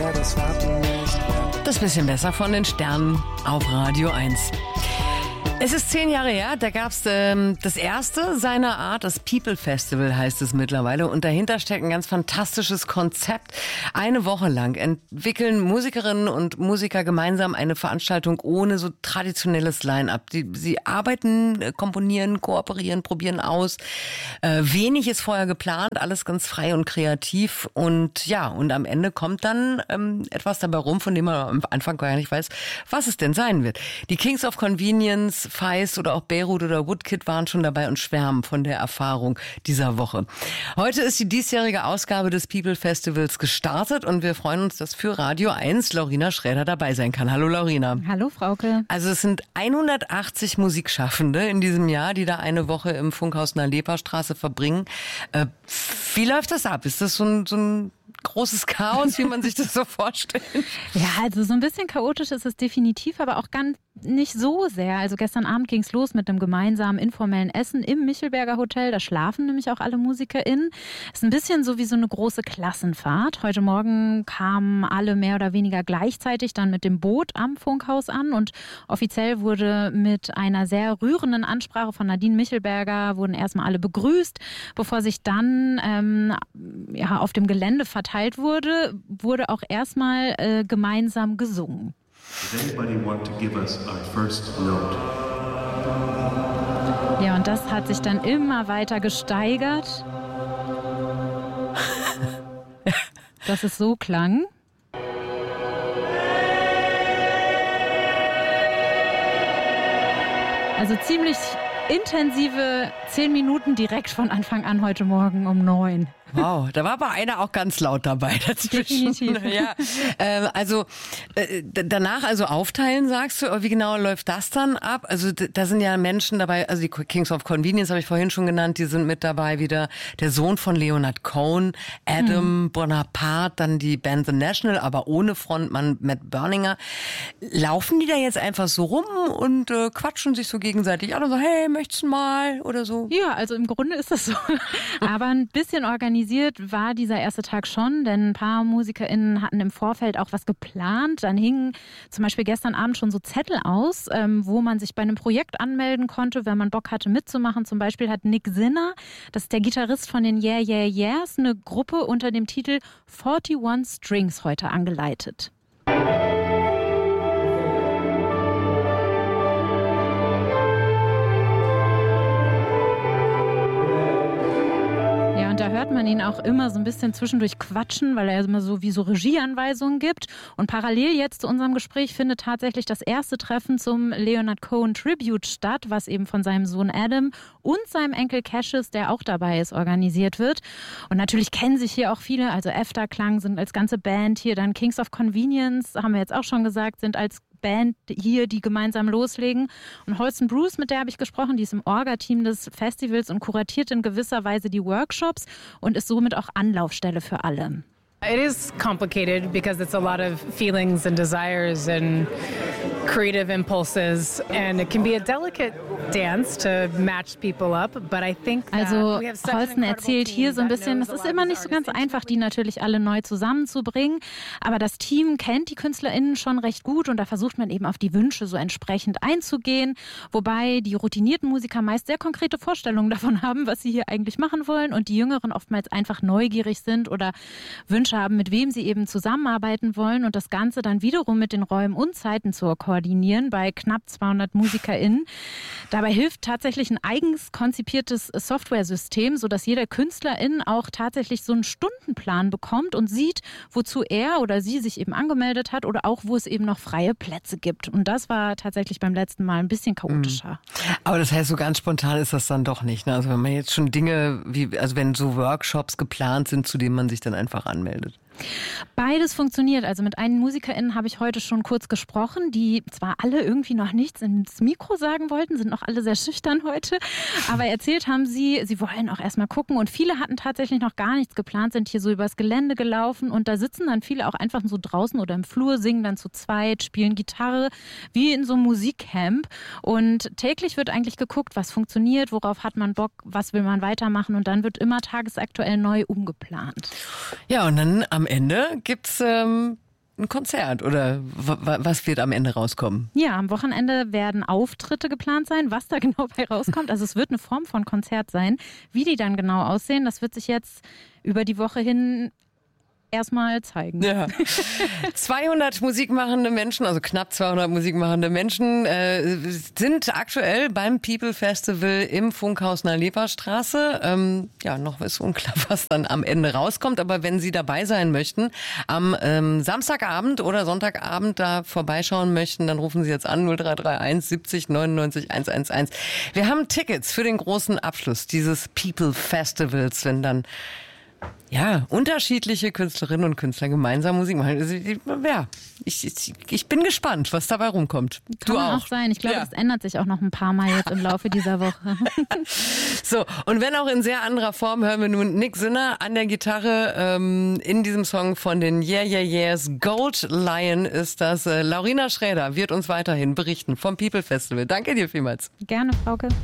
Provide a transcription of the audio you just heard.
mir das Warten nicht wert. Das bisschen besser von den Sternen auf Radio 1. Es ist 10 Jahre her, da gab es das erste seiner Art, das People Festival heißt es mittlerweile. Und dahinter steckt ein ganz fantastisches Konzept. Eine Woche lang entwickeln Musikerinnen und Musiker gemeinsam eine Veranstaltung ohne so traditionelles Line-up. Sie arbeiten, komponieren, kooperieren, probieren aus. Wenig ist vorher geplant, alles ganz frei und kreativ. Und ja, und am Ende kommt dann etwas dabei rum, von dem man am Anfang gar nicht weiß, was es denn sein wird. Die Kings of Convenience, Feist oder auch Beirut oder Woodkid waren schon dabei und schwärmen von der Erfahrung dieser Woche. Heute ist die diesjährige Ausgabe des People Festivals gestartet und wir freuen uns, dass für Radio 1 Laurina Schräder dabei sein kann. Hallo Laurina. Hallo Frauke. Also es sind 180 Musikschaffende in diesem Jahr, die da eine Woche im Funkhaus in der Leperstraße verbringen. Wie läuft das ab? Ist das so ein großes Chaos, wie man sich das so vorstellt? Ja, also so ein bisschen chaotisch ist es definitiv, aber auch ganz nicht so sehr. Also gestern Abend ging es los mit einem gemeinsamen informellen Essen im Michelberger Hotel. Da schlafen nämlich auch alle MusikerInnen. Ist ein bisschen so wie so eine große Klassenfahrt. Heute Morgen kamen alle mehr oder weniger gleichzeitig dann mit dem Boot am Funkhaus an und offiziell wurde mit einer sehr rührenden Ansprache von Nadine Michelberger wurden erstmal alle begrüßt, bevor sich dann auf dem Gelände verteilt wurde auch erstmal gemeinsam gesungen. Does anybody want to give us our first note? Ja, und das hat sich dann immer weiter gesteigert, dass es so klang. Also ziemlich intensive 10 Minuten direkt von Anfang an heute Morgen um 9. Wow, da war aber einer auch ganz laut dabei dazwischen. Definitiv. Ja, danach aufteilen, sagst du, wie genau läuft das dann ab? Also da sind ja Menschen dabei, also die Kings of Convenience habe ich vorhin schon genannt, die sind mit dabei wieder, der Sohn von Leonard Cohen, Adam Bonaparte, dann die Band The National, aber ohne Frontmann Matt Berninger. Laufen die da jetzt einfach so rum und quatschen sich so gegenseitig an und so, hey, möchtest du mal oder so? Ja, also im Grunde ist das so. Aber ein bisschen organisiert war dieser erste Tag schon, denn ein paar MusikerInnen hatten im Vorfeld auch was geplant. Dann hingen zum Beispiel gestern Abend schon so Zettel aus, wo man sich bei einem Projekt anmelden konnte, wenn man Bock hatte mitzumachen. Zum Beispiel hat Nick Sinner, das ist der Gitarrist von den Yeah Yeah Yeahs, eine Gruppe unter dem Titel 41 Strings heute angeleitet. Da hört man ihn auch immer so ein bisschen zwischendurch quatschen, weil er immer so wie so Regieanweisungen gibt. Und parallel jetzt zu unserem Gespräch findet tatsächlich das erste Treffen zum Leonard Cohen Tribute statt, was eben von seinem Sohn Adam und seinem Enkel Cassius, der auch dabei ist, organisiert wird. Und natürlich kennen sich hier auch viele, also Efterklang sind als ganze Band hier, dann Kings of Convenience, haben wir jetzt auch schon gesagt, sind als Band hier, die gemeinsam loslegen. Und Holston Bruce, mit der habe ich gesprochen, die ist im Orga-Team des Festivals und kuratiert in gewisser Weise die Workshops und ist somit auch Anlaufstelle für alle. It is complicated because it's a lot of feelings and desires and creative impulses, and it can be a delicate dance to match people up, but I think also Holston erzählt hier so ein bisschen, es ist immer nicht so ganz einfach, die natürlich alle neu zusammenzubringen, aber das Team kennt die KünstlerInnen schon recht gut und da versucht man eben auf die Wünsche so entsprechend einzugehen, wobei die routinierten Musiker meist sehr konkrete Vorstellungen davon haben, was sie hier eigentlich machen wollen und die Jüngeren oftmals einfach neugierig sind oder Wünsche haben, mit wem sie eben zusammenarbeiten wollen und das Ganze dann wiederum mit den Räumen und Zeiten zu koordinieren bei knapp 200 MusikerInnen. Dabei hilft tatsächlich ein eigens konzipiertes Software-System, sodass jeder KünstlerIn auch tatsächlich so einen Stundenplan bekommt und sieht, wozu er oder sie sich eben angemeldet hat oder auch, wo es eben noch freie Plätze gibt. Und das war tatsächlich beim letzten Mal ein bisschen chaotischer. Aber das heißt, so ganz spontan ist das dann doch nicht, ne? Also wenn man jetzt schon Dinge also wenn so Workshops geplant sind, zu denen man sich dann einfach anmeldet. Beides funktioniert. Also mit einigen MusikerInnen habe ich heute schon kurz gesprochen, die zwar alle irgendwie noch nichts ins Mikro sagen wollten, sind noch alle sehr schüchtern heute, aber erzählt haben sie wollen auch erstmal gucken und viele hatten tatsächlich noch gar nichts geplant, sind hier so übers Gelände gelaufen und da sitzen dann viele auch einfach so draußen oder im Flur, singen dann zu zweit, spielen Gitarre, wie in so einem Musikcamp und täglich wird eigentlich geguckt, was funktioniert, worauf hat man Bock, was will man weitermachen und dann wird immer tagesaktuell neu umgeplant. Ja, und dann am Ende gibt's ein Konzert oder was wird am Ende rauskommen? Ja, am Wochenende werden Auftritte geplant sein, was da genau bei rauskommt. Also es wird eine Form von Konzert sein. Wie die dann genau aussehen, das wird sich jetzt über die Woche hin erstmal zeigen. Ja. 200 musikmachende Menschen, also knapp 200 musikmachende Menschen sind aktuell beim People Festival im Funkhaus in der Leperstraße. Noch ist unklar, was dann am Ende rauskommt, aber wenn Sie dabei sein möchten, am Samstagabend oder Sonntagabend da vorbeischauen möchten, dann rufen Sie jetzt an 0331 70 99 111. Wir haben Tickets für den großen Abschluss dieses People Festivals, wenn dann unterschiedliche Künstlerinnen und Künstler gemeinsam Musik machen. Also, ich bin gespannt, was dabei rumkommt. Kann auch sein. Ich glaube, das ändert sich auch noch ein paar Mal jetzt im Laufe dieser Woche. So, und wenn auch in sehr anderer Form, hören wir nun Nick Sinner an der Gitarre in diesem Song von den Yeah Yeah Yeahs. Gold Lion ist das. Laurina Schräder wird uns weiterhin berichten vom People Festival. Danke dir vielmals. Gerne, Frauke.